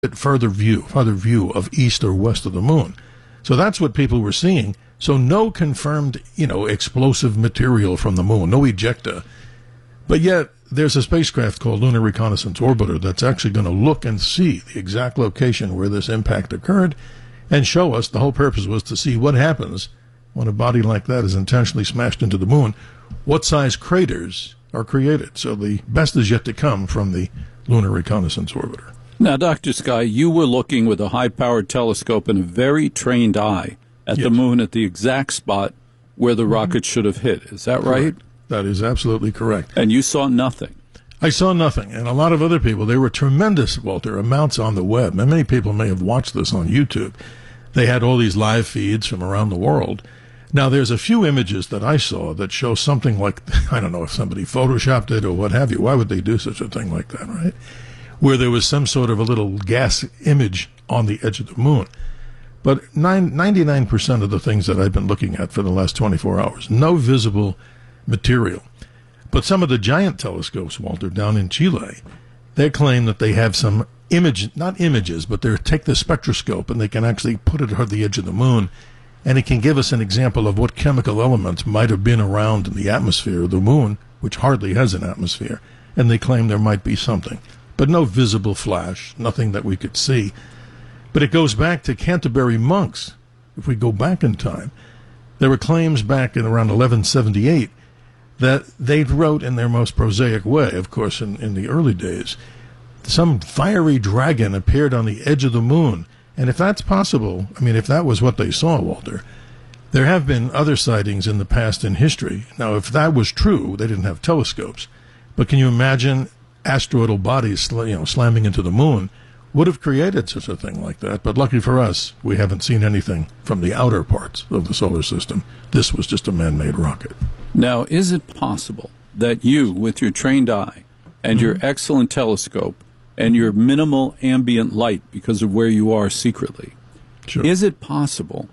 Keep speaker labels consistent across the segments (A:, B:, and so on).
A: further view of east or west of the moon. So that's what people were seeing. So no confirmed, explosive material from the moon, no ejecta. But yet there's a spacecraft called Lunar Reconnaissance Orbiter that's actually going to look and see the exact location where this impact occurred and show us. The whole purpose was to see what happens when a body like that is intentionally smashed into the moon, what size craters are created. So the best is yet to come from the Lunar Reconnaissance Orbiter.
B: Now, Dr. Sky, you were looking with a high-powered telescope and a very trained eye at the moon at the exact spot where the rocket should have hit. Is that right?
A: That is absolutely correct.
B: And you saw nothing.
A: I saw nothing. And a lot of other people, there were tremendous, Walter, amounts on the web. And many people may have watched this on YouTube. They had all these live feeds from around the world. Now, there's a few images that I saw that show something like, I don't know if somebody photoshopped it or what have you. Why would they do such a thing like that, right? Where there was some sort of a little gas image on the edge of the moon. But 99% of the things that I've been looking at for the last 24 hours, no visible material. But some of the giant telescopes, Walter, down in Chile, they claim that they have some not images, but they take the spectroscope and they can actually put it at the edge of the moon, and it can give us an example of what chemical elements might have been around in the atmosphere of the moon, which hardly has an atmosphere, and they claim there might be something. But no visible flash, nothing that we could see. But it goes back to Canterbury monks. If we go back in time, there were claims back in around 1178 that they wrote in their most prosaic way, of course, in the early days, some fiery dragon appeared on the edge of the moon. And if that's possible, if that was what they saw, Walter, there have been other sightings in the past in history. Now, if that was true, they didn't have telescopes. But can you imagine asteroidal bodies, slamming into the moon? Would have created such a thing like that. But lucky for us, we haven't seen anything from the outer parts of the solar system. This was just a man-made rocket.
B: Now, is it possible that you, with your trained eye and your excellent telescope and your minimal ambient light because of where you are secretly, is it possible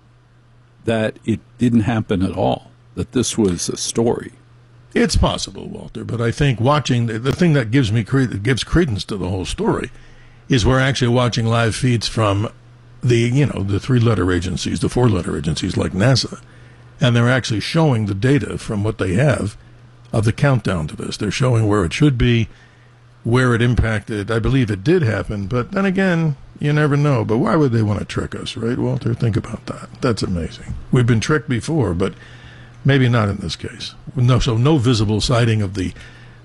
B: that it didn't happen at all, that this was a story?
A: It's possible, Walter, but I think watching, the thing that gives credence to the whole story is we're actually watching live feeds from the three-letter agencies, the four-letter agencies like NASA, and they're actually showing the data from what they have of the countdown to this. They're showing where it should be, where it impacted. I believe it did happen, but then again, you never know. But why would they want to trick us, right, Walter? Think about that. That's amazing. We've been tricked before, but maybe not in this case. So no visible sighting of the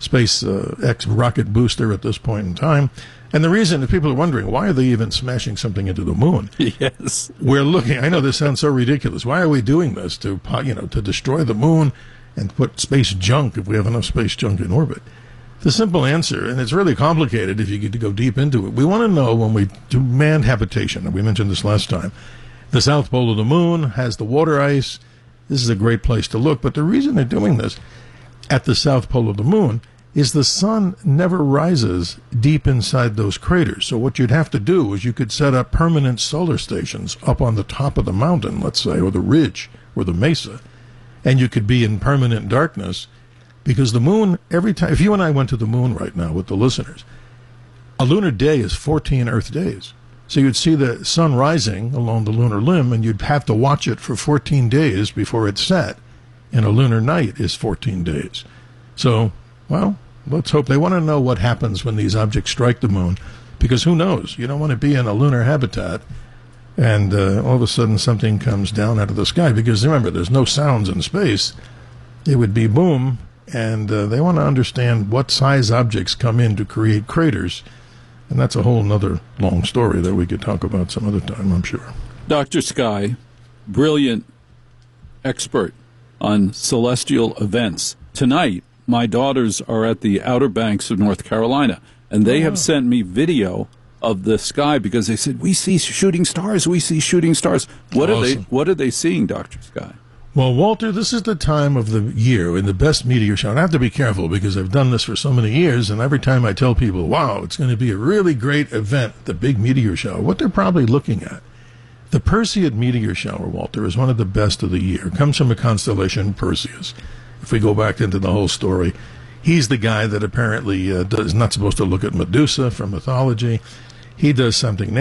A: SpaceX rocket booster at this point in time. And the reason that people are wondering, why are they even smashing something into the moon?
B: Yes.
A: We're looking, I know this sounds so ridiculous. Why are we doing this? To destroy the moon and put space junk, if we have enough space junk in orbit? The simple answer, and it's really complicated if you get to go deep into it, we want to know when we do manned habitation, and we mentioned this last time, the south pole of the moon has the water ice. This is a great place to look, but the reason they're doing this at the south pole of the moon is the sun never rises deep inside those craters. So what you'd have to do is you could set up permanent solar stations up on the top of the mountain, let's say, or the ridge, or the mesa, and you could be in permanent darkness, because the moon, every time, if you and I went to the moon right now with the listeners, a lunar day is 14 Earth days. So you'd see the sun rising along the lunar limb, and you'd have to watch it for 14 days before it set, and a lunar night is 14 days. So, well, let's hope. They want to know what happens when these objects strike the moon, because who knows? You don't want to be in a lunar habitat and all of a sudden something comes down out of the sky, because remember, there's no sounds in space. It would be boom, and they want to understand what size objects come in to create craters, and that's a whole nother long story that we could talk about some other time, I'm sure.
B: Dr. Sky, brilliant expert on celestial events. Tonight, my daughters are at the Outer Banks of North Carolina, and they have sent me video of the sky because they said, we see shooting stars, we see shooting stars. What are they seeing, Dr. Sky?
A: Well, Walter, this is the time of the year in the best meteor shower. And I have to be careful because I've done this for so many years, and every time I tell people, wow, it's going to be a really great event, the big meteor shower, what they're probably looking at. The Perseid meteor shower, Walter, is one of the best of the year. It comes from a constellation, Perseus. If we go back into the whole story, he's the guy that apparently is not supposed to look at Medusa from mythology. He does something